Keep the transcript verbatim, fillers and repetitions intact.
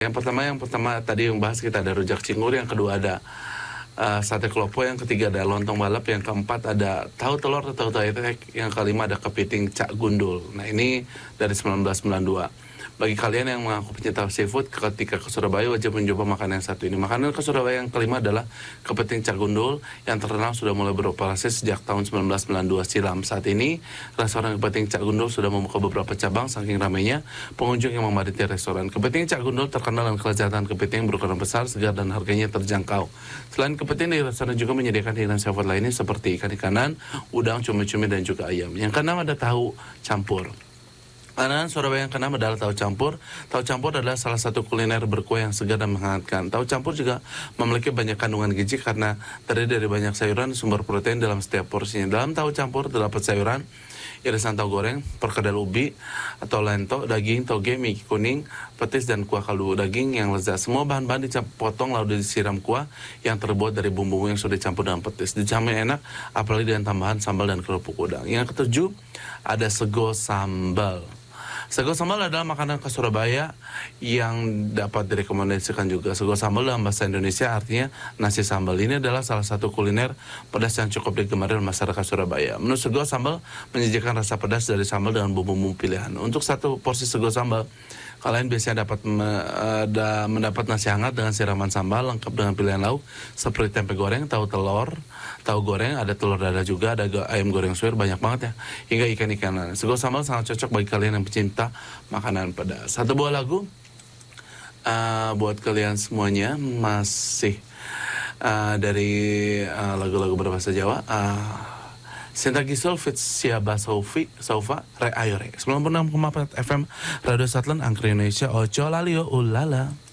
Yang pertama yang pertama tadi yang bahas kita ada rujak cingur, yang kedua ada uh, sate klopo, yang ketiga ada lontong balap, yang keempat ada tahu telur atau tahu tek, yang kelima ada kepiting cak gundul. Nah ini dari seribu sembilan ratus sembilan puluh dua. Bagi kalian yang mengaku pencinta seafood, ketika ke Surabaya wajib mencoba makanan yang satu ini. Makanan ke Surabaya yang kelima adalah kepiting cak gundul yang terkenal sudah mulai beroperasi sejak tahun seribu sembilan ratus sembilan puluh dua silam. Saat ini, restoran kepiting cak gundul sudah membuka beberapa cabang saking ramainya pengunjung yang memadati restoran. Kepiting cak gundul terkenal dengan kelezatan kepiting berukuran besar, segar, dan harganya terjangkau. Selain kepiting, di restoran juga menyediakan hidangan seafood lainnya seperti ikan-ikanan, udang, cumi-cumi, dan juga ayam. Yang keenam ada tahu campur. Makanan Surabaya yang keenam adalah tahu campur. Tahu campur adalah salah satu kuliner berkuah yang segar dan menghangatkan. Tahu campur juga memiliki banyak kandungan gizi karena terdiri dari banyak sayuran sumber protein dalam setiap porsinya. Dalam tahu campur terdapat sayuran, irisan tahu goreng, perkedel ubi atau lento, daging, toge, mie kuning, petis, dan kuah kaldu daging yang lezat. Semua bahan-bahan dipotong lalu disiram kuah yang terbuat dari bumbu yang sudah dicampur dengan petis. Dijamin enak, apalagi dengan tambahan sambal dan kerupuk udang. Yang ketujuh ada sego sambal. Sego sambal adalah makanan khas Surabaya yang dapat direkomendasikan juga. Sego sambal dalam bahasa Indonesia artinya nasi sambal. Ini adalah salah satu kuliner pedas yang cukup digemari oleh masyarakat Surabaya. Menu sego sambal menyajikan rasa pedas dari sambal dengan bumbu-bumbu pilihan. Untuk satu porsi sego sambal, kalian biasanya dapat me, uh, mendapat nasi hangat dengan siraman sambal lengkap dengan pilihan lauk seperti tempe goreng, tahu telur, tahu goreng, ada telur dadar juga, ada ayam goreng suwir, banyak banget ya, hingga ikan-ikanan. Sego sambal sangat cocok bagi kalian yang pecinta makanan pedas. Satu buah lagu uh, buat kalian semuanya, masih uh, dari uh, lagu-lagu berbahasa Jawa. uh, Sinta Gisel fit Siaba Sofi Sofa Re Ayo Re sembilan puluh enam koma empat F M Radio Satlan Angkri Indonesia. Ojo lalio ulala.